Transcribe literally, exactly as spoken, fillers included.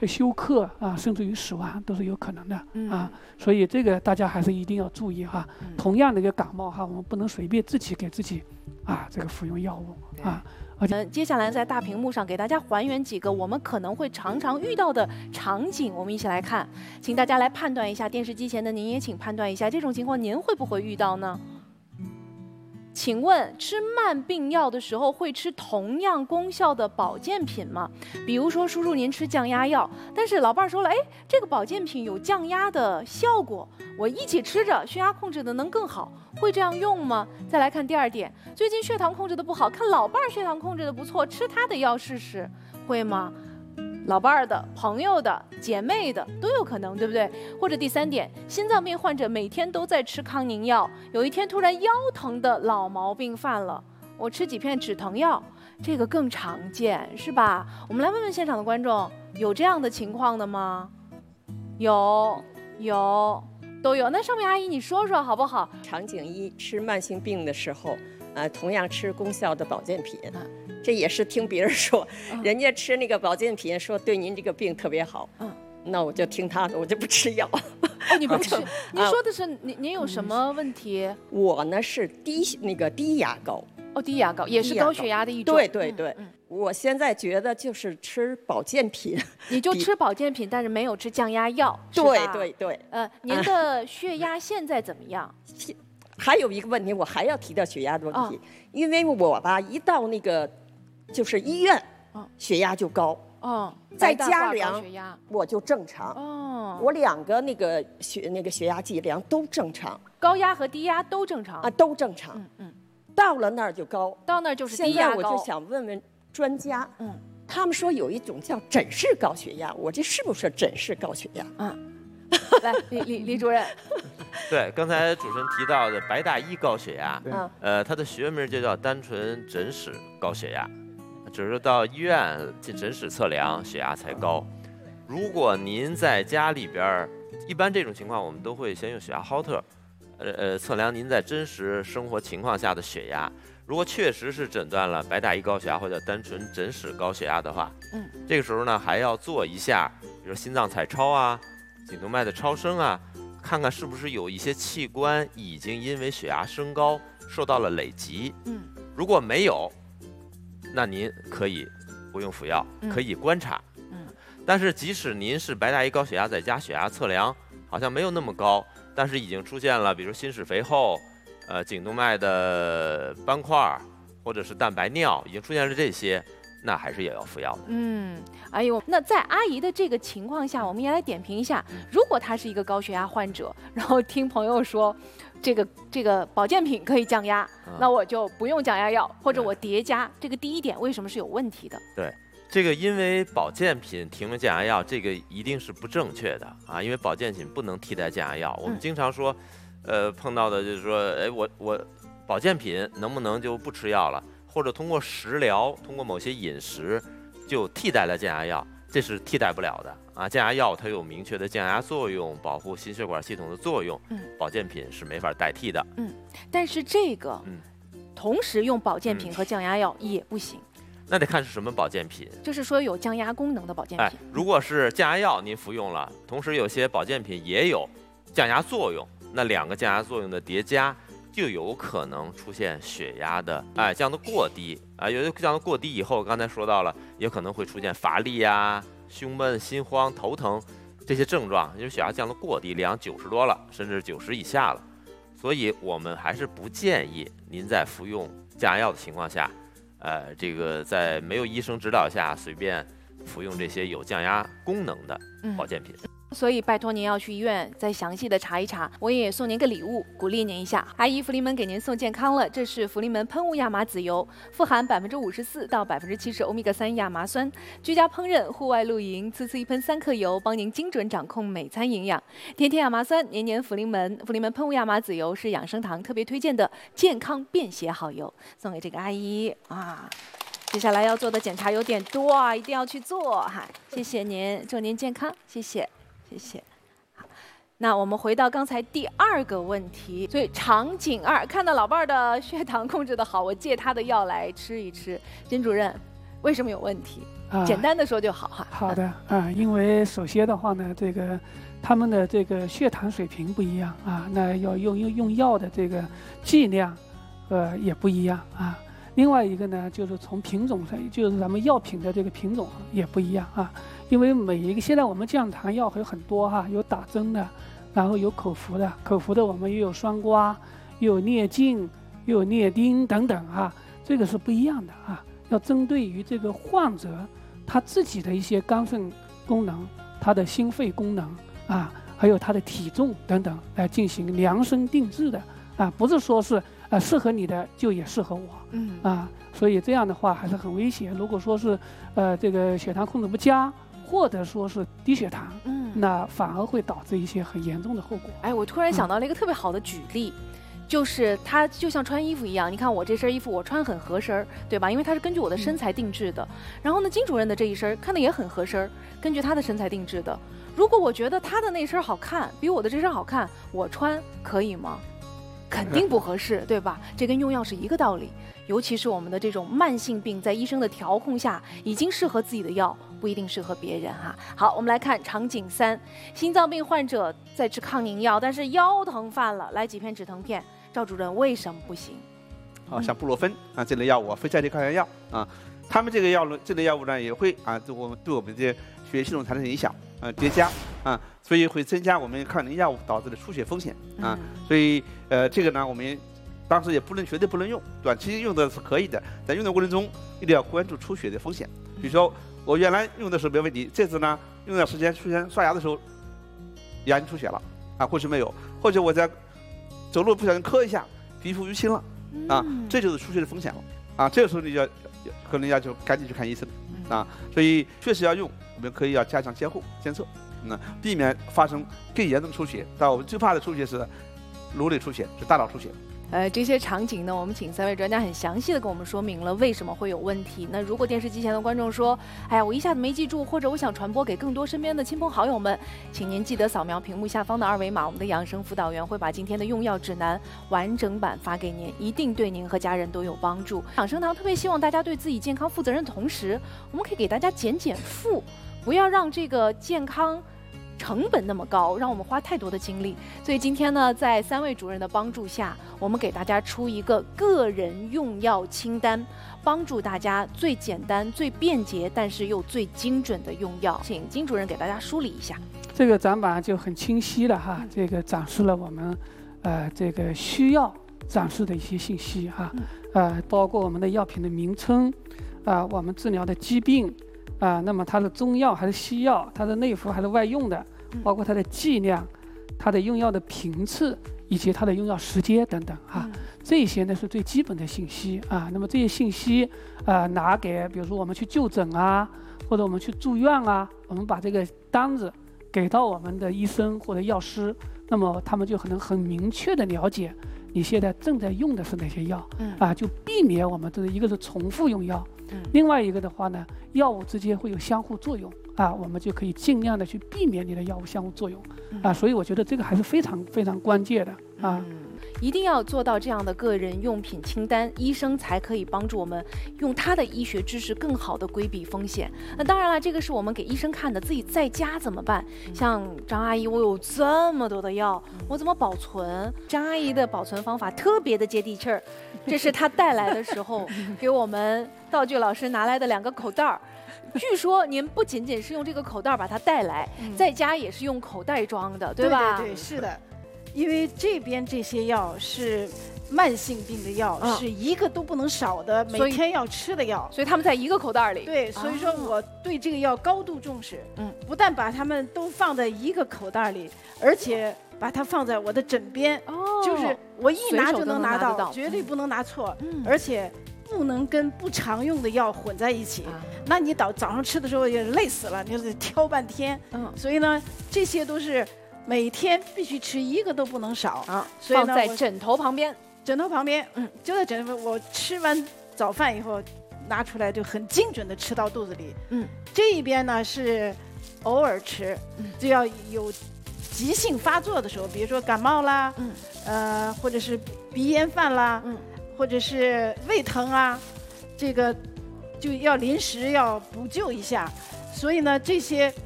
休克啊，甚至于死亡都是有可能的、 嗯、 啊。所以这个大家还是一定要注意哈。 嗯、 同样的一个感冒哈，我们不能随便自己给自己啊这个服用药物啊。 嗯，接下来在大屏幕上给大家还原几个我们可能会常常遇到的场景，我们一起来看，请大家来判断一下。电视机前的您也请判断一下，这种情况您会不会遇到呢？请问吃慢病药的时候会吃同样功效的保健品吗？比如说叔叔您吃降压药，但是老伴儿说了，哎，这个保健品有降压的效果，我一起吃着，血压控制的能更好，会这样用吗？再来看第二点，最近血糖控制的不好，看老伴儿血糖控制的不错，吃他的药试试，会吗？老伴儿的、朋友的、姐妹的都有可能，对不对？或者第三点，心脏病患者每天都在吃康宁药，有一天突然腰疼的老毛病犯了，我吃几片止疼药，这个更常见，是吧？我们来问问现场的观众，有这样的情况的吗？有，有，都有。那上面阿姨你说说好不好？ 场景一，吃慢性病的时候，呃，同样吃功效的保健品。嗯，这也是听别人说，嗯、人家吃那个保健品说对您这个病特别好，嗯，那我就听他的，我就不吃药。 哦，你不吃？您说的是您您有什么问题？ 我呢是低那个低牙膏。 哦，低牙膏也是高血压的一种。 对对对，嗯嗯、我现在觉得就是吃保健品， 你就吃保健品，但是没有吃降压药。 对对对。 呃，您的血压现在怎么样？ 还有一个问题，我还要提到血压的问题，哦、因为我吧一到那个就是医院，哦、血压就高， 哦， 在家量我就正常， 哦， 我两个那个血那个血压计量都正常， 高压和低压都正常啊，都正常， 嗯嗯， 到了那儿就高， 到那儿就是低压高。 现在我就想问问专家，嗯，他们说有一种叫诊室高血压，我这是不是诊室高血压？ 嗯。来，李李李主任， 对，刚才主持人提到的白大衣高血压， 嗯， 呃，它的学名就叫单纯诊室高血压，只是到医院进诊室测量血压才高。如果您在家里边，一般这种情况我们都会先用血压浩特，呃呃，测量您在真实生活情况下的血压。如果确实是诊断了白大衣高血压或者单纯诊室高血压的话，嗯，这个时候呢还要做一下，比如心脏彩超啊。颈动脉的超声啊，看看是不是有一些器官已经因为血压升高受到了累积。嗯，如果没有，那您可以不用服药，可以观察。嗯，但是即使您是白大衣高血压，在家血压测量好像没有那么高，但是已经出现了，比如心室肥厚，呃，颈动脉的斑块，或者是蛋白尿，已经出现了这些。那还是也要服药的。 嗯，哎呦，那在阿姨的这个情况下，我们也来点评一下，如果她是一个高血压患者，然后听朋友说，这个这个保健品可以降压，嗯、那我就不用降压药，或者我叠加。这个第一点为什么是有问题的？ 对，这个因为保健品停了降压药，这个一定是不正确的啊，因为保健品不能替代降压药。我们经常说，呃，碰到的就是说，哎，我我保健品能不能就不吃药了？或者通过食疗，通过某些饮食，就替代了降压药，这是替代不了的啊！降压药它有明确的降压作用，保护心血管系统的作用，嗯，保健品是没法代替的。 嗯，但是这个，嗯，同时用保健品和降压药也不行。 那得看是什么保健品， 就是说有降压功能的保健品。 哎，如果是降压药您服用了，同时有些保健品也有降压作用，那两个降压作用的叠加。就有可能出现血压的哎降得过低啊，有的降得过低以后，刚才说到了，也可能会出现乏力呀、胸闷、心慌、头疼这些症状，因为血压降得过低，量九十多了，甚至九十以下了，所以我们还是不建议您在服用降压药的情况下，呃，这个在没有医生指导下随便服用这些有降压功能的保健品。嗯， 所以拜托您要去医院再详细的查一查，我也送您个礼物，鼓励您一下。阿姨福临门给您送健康了，这是福临门喷雾亚麻籽油，富含百分之五十四到百分之七十欧米伽三亚麻酸，居家烹饪、户外露营，次次一喷三克油，帮您精准掌控每餐营养。天天亚麻酸，年年福临门。福临门喷雾亚麻籽油是养生堂特别推荐的健康便携好油，送给这个阿姨啊。接下来要做的检查有点多啊，一定要去做哈。谢谢您，祝您健康，谢谢。谢谢。好，那我们回到刚才第二个问题，所以场景二，看到老伴儿的血糖控制的好，我借他的药来吃一吃。金主任，为什么有问题？ 啊， 简单的说就好哈。 好的啊，因为首先的话呢，这个他们的这个血糖水平不一样啊，那要用用用药的这个剂量，呃也不一样啊。另外一个呢，就是从品种上，就是咱们药品的这个品种也不一样啊。因为每一个现在我们降糖药还有很多哈，有打针的，然后有口服的，口服的我们又有双胍，又有镊镜，又有镊钉等等啊，这个是不一样的啊。要针对于这个患者他自己的一些肝肾功能、他的心肺功能啊，还有他的体重等等来进行量身定制的啊，不是说是呃适合你的就也适合我， 嗯啊，所以这样的话还是很危险。如果说是呃这个血糖控制不佳，或者说是低血糖， 嗯， 那反而会导致一些很严重的后果。 哎，我突然想到了一个特别好的举例。嗯，就是它就像穿衣服一样，你看我这身衣服我穿很合身，对吧？因为它是根据我的身材定制的。嗯、然后呢，金主任的这一身看的也很合身，根据他的身材定制的。如果我觉得他的那身好看，比我的这身好看，我穿可以吗？肯定不合适，对吧？这跟用药是一个道理。尤其是我们的这种慢性病，在医生的调控下，已经适合自己的药，不一定适合别人哈。好，我们来看场景三，心脏病患者在吃抗凝药，但是腰疼犯了，来几片止疼片。赵主任，为什么不行？ 啊，像布洛芬啊这类药物，非甾体抗炎药啊，他们这个药呢，这类药物呢也会啊，对我们对我们的血液系统产生影响，啊叠加啊，所以会增加我们抗凝药物导致的出血风险啊。嗯、所以呃，这个呢，我们当时也不能绝对不能用，短期用的是可以的，在用的过程中一定要关注出血的风险。比如说我原来用的时候没问题，这次呢用段时间出现刷牙的时候牙龈出血了啊，过去没有，或者我在走路不小心磕一下，皮肤淤青了，啊，这就是出血的风险了，啊，这个时候你要可能要就赶紧去看医生，啊，所以确实要用，我们可以要加强监护监测，嗯，避免发生更严重的出血。但我们最怕的出血是颅内出血，是大脑出血。 呃，这些场景呢，我们请三位专家很详细的跟我们说明了为什么会有问题。那如果电视机前的观众说，哎呀，我一下子没记住，或者我想传播给更多身边的亲朋好友们，请您记得扫描屏幕下方的二维码，我们的养生辅导员会把今天的用药指南完整版发给您，一定对您和家人都有帮助。养生堂特别希望大家对自己健康负责任的同时，我们可以给大家减减负，不要让这个健康成本那么高，让我们花太多的精力。所以今天呢，在三位主任的帮助下，我们给大家出一个个人用药清单，帮助大家最简单、最便捷，但是又最精准的用药。请金主任给大家梳理一下。 这个展板就很清晰了哈，这个展示了我们呃这个需要展示的一些信息哈，呃包括我们的药品的名称，啊、呃、我们治疗的疾病。啊，那么它的中药还是西药，它的内服还是外用的，包括它的剂量、它的用药的频次以及它的用药时间等等啊，这些呢是最基本的信息啊。那么这些信息啊，拿给比如说我们去就诊啊，或者我们去住院啊，我们把这个单子给到我们的医生或者药师，那么他们就可能很明确的了解你现在正在用的是哪些药，啊，就避免我们这一个是重复用药。另外一个的话呢，药物之间会有相互作用啊，我们就可以尽量的去避免你的药物相互作用啊，所以我觉得这个还是非常非常关键的啊。 嗯，一定要做到这样的个人用品清单，医生才可以帮助我们用他的医学知识更好的规避风险。那当然了，这个是我们给医生看的，自己在家怎么办？像张阿姨，我有这么多的药，我怎么保存？张阿姨的保存方法特别的接地气儿，这是她带来的时候给我们道具老师拿来的两个口袋儿。据说您不仅仅是用这个口袋把它带来，在家也是用口袋装的，对吧？ 对对对，是的。因为这边这些药是慢性病的药，嗯、是一个都不能少的，每天要吃的药， 所以他们在一个口袋里。 对，所以说我对这个药高度重视。嗯，不但把它们都放在一个口袋里，而且把它放在我的枕边，哦、就是我一拿就能拿到，绝对不能拿错，嗯、而且不能跟不常用的药混在一起。啊、那你早早上吃的时候也累死了，你就得挑半天。嗯，所以呢，这些都是。每天必须吃一个都不能少啊， 所以放在枕头旁边， 枕头旁边，嗯，就在枕头旁边。我吃完早饭以后拿出来就很精准的吃到肚子里，嗯，这一边呢是偶尔吃，嗯，就要有急性发作的时候，比如说感冒啦，嗯，呃，或者是鼻炎犯啦，嗯，或者是胃疼啊，这个就要临时要补救一下，所以呢，这些